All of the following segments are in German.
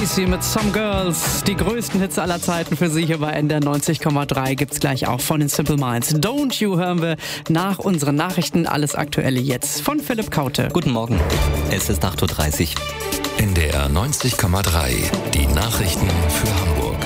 Casey mit Some Girls. Die größten Hits aller Zeiten für Sie hier bei NDR 90,3 gibt's gleich auch von den Simple Minds. Don't You hören wir nach unseren Nachrichten. Alles Aktuelle jetzt von Philipp Kaute. Guten Morgen, es ist 8.30 Uhr. NDR 90,3, die Nachrichten für Hamburg.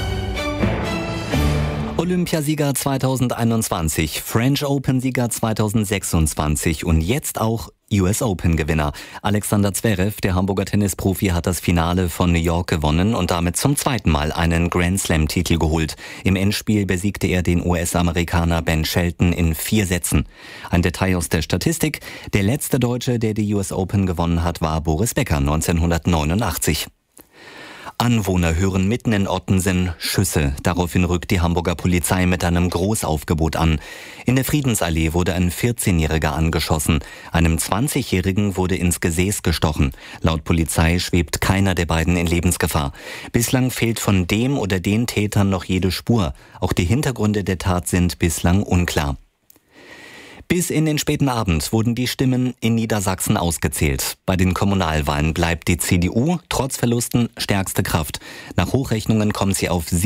Olympiasieger 2021, French Open-Sieger 2026 und jetzt auch US Open-Gewinner. Alexander Zverev, der Hamburger Tennisprofi, hat das Finale von New York gewonnen und damit zum zweiten Mal einen Grand-Slam-Titel geholt. Im Endspiel besiegte er den US-Amerikaner Ben Shelton in 4 Sätzen. Ein Detail aus der Statistik: Der letzte Deutsche, der die US Open gewonnen hat, war Boris Becker 1989. Anwohner hören mitten in Ottensen Schüsse. Daraufhin rückt die Hamburger Polizei mit einem Großaufgebot an. In der Friedensallee wurde ein 14-Jähriger angeschossen. Einem 20-Jährigen wurde ins Gesäß gestochen. Laut Polizei schwebt keiner der beiden in Lebensgefahr. Bislang fehlt von dem oder den Tätern noch jede Spur. Auch die Hintergründe der Tat sind bislang unklar. Bis in den späten Abend wurden die Stimmen in Niedersachsen ausgezählt. Bei den Kommunalwahlen bleibt die CDU trotz Verlusten stärkste Kraft. Nach Hochrechnungen kommt sie auf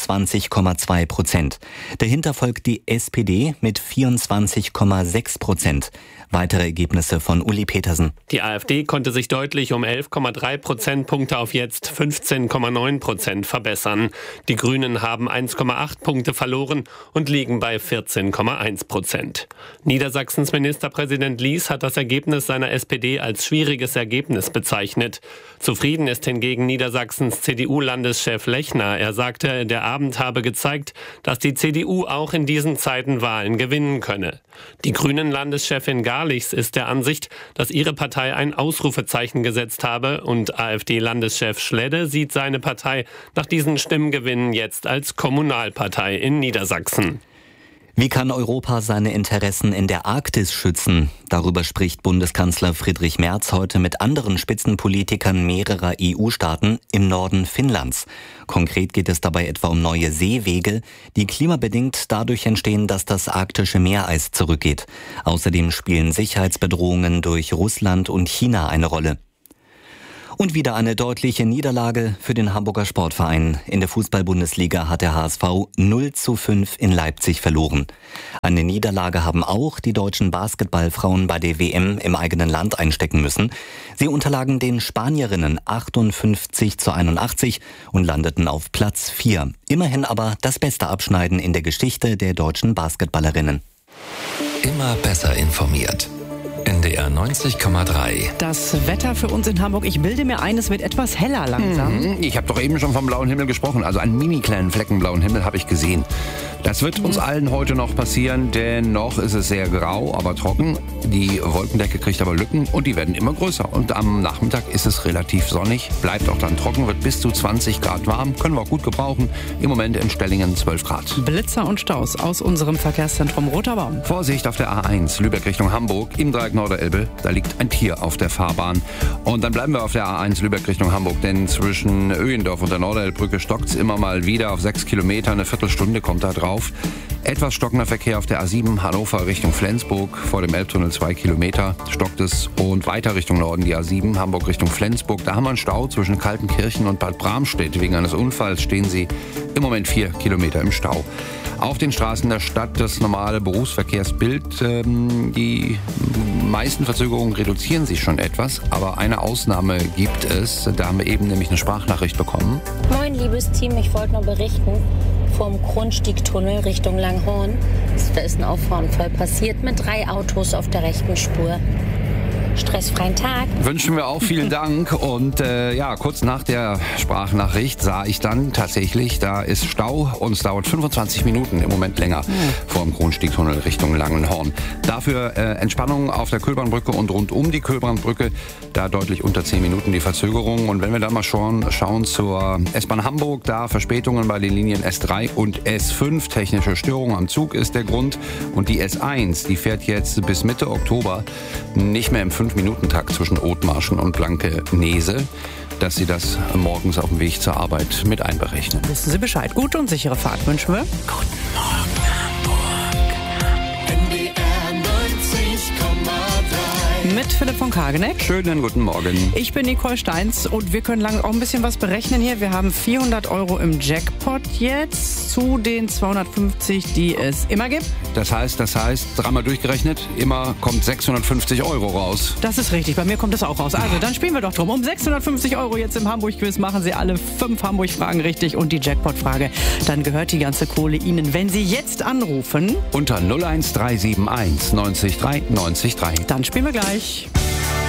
27,2%. Dahinter folgt die SPD mit 24,6%. Weitere Ergebnisse von Uli Petersen. Die AfD konnte sich deutlich um 11,3 Prozentpunkte auf jetzt 15,9% verbessern. Die Grünen haben 1,8 Punkte verloren und liegen bei 14,1%. Niedersachsens Ministerpräsident Lies hat das Ergebnis seiner SPD als schwieriges Ergebnis bezeichnet. Zufrieden ist hingegen Niedersachsens CDU-Landeschef Lechner. Er sagte, der Abend habe gezeigt, dass die CDU auch in diesen Zeiten Wahlen gewinnen könne. Die Grünen-Landeschefin Garlichs ist der Ansicht, dass ihre Partei ein Ausrufezeichen gesetzt habe, und AfD-Landeschef Schledde sieht seine Partei nach diesen Stimmgewinnen jetzt als Kommunalpartei in Niedersachsen. Wie kann Europa seine Interessen in der Arktis schützen? Darüber spricht Bundeskanzler Friedrich Merz heute mit anderen Spitzenpolitikern mehrerer EU-Staaten im Norden Finnlands. Konkret geht es dabei etwa um neue Seewege, die klimabedingt dadurch entstehen, dass das arktische Meereis zurückgeht. Außerdem spielen Sicherheitsbedrohungen durch Russland und China eine Rolle. Und wieder eine deutliche Niederlage für den Hamburger Sportverein. In der Fußball-Bundesliga hat der HSV 0:5 in Leipzig verloren. Eine Niederlage haben auch die deutschen Basketballfrauen bei der WM im eigenen Land einstecken müssen. Sie unterlagen den Spanierinnen 58:81 und landeten auf Platz 4. Immerhin aber das beste Abschneiden in der Geschichte der deutschen Basketballerinnen. Immer besser informiert. NDR 90,3. Das Wetter für uns in Hamburg, ich bilde mir ein, es wird etwas heller langsam. Ich habe doch eben schon vom blauen Himmel gesprochen. Also einen mini kleinen Flecken blauen Himmel habe ich gesehen. Das wird uns allen heute noch passieren, denn noch ist es sehr grau, aber trocken. Die Wolkendecke kriegt aber Lücken und die werden immer größer. Und am Nachmittag ist es relativ sonnig, bleibt auch dann trocken, wird bis zu 20 Grad warm. Können wir auch gut gebrauchen. Im Moment in Stellingen 12 Grad. Blitzer und Staus aus unserem Verkehrszentrum Roter Baum. Vorsicht auf der A1 Lübeck Richtung Hamburg im Dreieck Norderelbe. Da liegt ein Tier auf der Fahrbahn. Und dann bleiben wir auf der A1 Lübeck Richtung Hamburg, denn zwischen Öhendorf und der Norderelbbrücke stockt es immer mal wieder auf 6 Kilometer. Eine Viertelstunde kommt da drauf. Etwas stockender Verkehr auf der A7 Hannover Richtung Flensburg. Vor dem Elbtunnel 2 Kilometer stockt es. Und weiter Richtung Norden die A7 Hamburg Richtung Flensburg. Da haben wir einen Stau zwischen Kaltenkirchen und Bad Bramstedt. Wegen eines Unfalls stehen sie im Moment 4 Kilometer im Stau. Auf den Straßen der Stadt das normale Berufsverkehrsbild. Die meisten Verzögerungen reduzieren sich schon etwas, aber eine Ausnahme gibt es. Da haben wir eben nämlich eine Sprachnachricht bekommen. Moin, liebes Team, ich wollte nur berichten, vom Grundstiegtunnel Richtung Langhorn. Da ist ein Auffahrunfall passiert mit 3 Autos auf der rechten Spur. Stressfreien Tag. Wünschen wir auch, vielen Dank. Und kurz nach der Sprachnachricht sah ich dann tatsächlich, da ist Stau und es dauert 25 Minuten, im Moment länger, vor dem Kronstiegtunnel Richtung Langenhorn. Dafür Entspannung auf der Köhlbrandbrücke und rund um die Köhlbrandbrücke, da deutlich unter 10 Minuten die Verzögerung. Und wenn wir dann mal schauen zur S-Bahn Hamburg, da Verspätungen bei den Linien S3 und S5, technische Störung am Zug ist der Grund. Und die S1, die fährt jetzt bis Mitte Oktober nicht mehr im 5-Minuten-Takt zwischen Othmarschen und Blankenese, dass Sie das morgens auf dem Weg zur Arbeit mit einberechnen. Wissen Sie Bescheid. Gute und sichere Fahrt wünschen wir. Guten Morgen, Hamburg. NDR 90,3. mit Philipp von Kageneck. Schönen guten Morgen. Ich bin Nicole Steins und wir können auch ein bisschen was berechnen hier. Wir haben 400 € im Jackpot jetzt zu den 250, die es immer gibt. Das heißt, dreimal durchgerechnet, immer kommt 650 € raus. Das ist richtig, bei mir kommt das auch raus. Also, dann spielen wir doch drum. Um 650 € jetzt im Hamburg-Quiz machen Sie alle 5 Hamburg-Fragen richtig und die Jackpot-Frage. Dann gehört die ganze Kohle Ihnen, wenn Sie jetzt anrufen. Unter 01371 90 3 90 3. Dann spielen wir gleich.